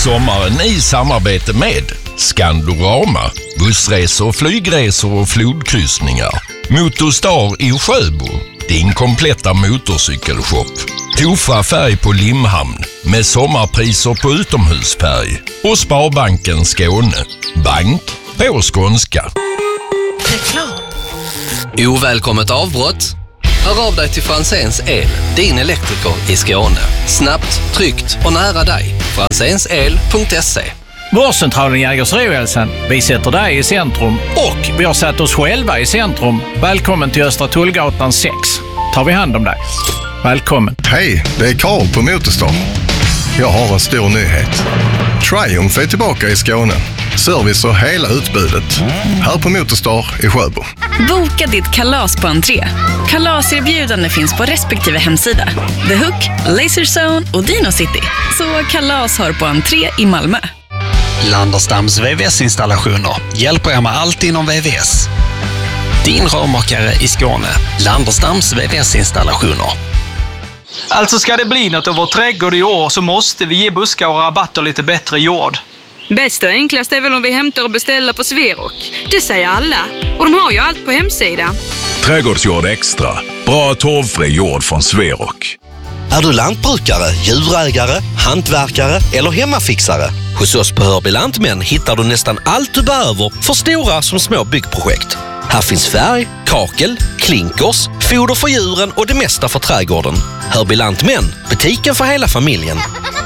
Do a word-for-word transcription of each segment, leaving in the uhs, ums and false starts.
sommaren i samarbete med Skandorama, bussresor, flygresor och flodkryssningar. Motorstar i Sjöbo, din kompletta motorcykelshop. Tofa färg på Limhamn med sommarpriser på utomhusfärg. Och Sparbanken Skåne, bank på skånska. Reklam. Ovälkommet avbrott? Hör av dig till Franzéns El, din elektriker i Skåne. Snabbt, tryggt och nära dig. franzénsel punkt se. Vårdcentralen Jägersro-Hälsan. Vi sätter dig i centrum och vi har satt oss själva i centrum. Välkommen till Östra Tullgatan sex. Tar vi hand om dig. Välkommen. Hej, det är Karl på Motorstar. Jag har en stor nyhet. Triumph är tillbaka i Skåne. Service och hela utbudet. Här på Motorstar i Sjöbo. Boka ditt kalas på entré. Kalaserbjudande finns på respektive hemsida. The Hook, Laserzone och Dino City. Så kalas har på entré i Malmö. Landerstams V V S-installationer hjälper er med allt inom V V S. Din rörmakare i Skåne. Landerstams V V S-installationer. Alltså ska det bli något av vår trädgård i år så måste vi ge buskar och rabatter lite bättre jord. Bäst och enklast är väl om vi hämtar och beställer på Sverok. Det säger alla. Och de har ju allt på hemsidan. Trädgårdsjord extra. Bra torvfri jord från Sverok. Är du lantbrukare, djurägare, hantverkare eller hemmafixare? Hos oss på Hörby Lantmän hittar du nästan allt du behöver för stora som små byggprojekt. Här finns färg, kakel, klinkers, foder för djuren och det mesta för trädgården. Hörby Lantmän, butiken för hela familjen.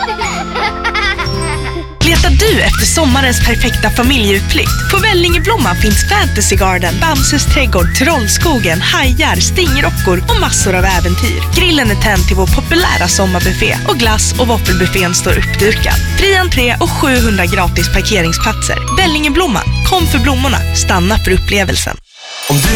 Letar du efter sommarens perfekta familjeutflykt? På Vällingeblomman finns Fantasy Garden, Bamses trädgård, Trollskogen, hajar, stingrockor och massor av äventyr. Grillen är tänd till vår populära sommarbuffé och glass- och våffelbuffén står uppdukad. Fri entré och sjuhundra gratis parkeringsplatser. Vällingeblomman, kom för blommorna, stanna för upplevelsen. Om du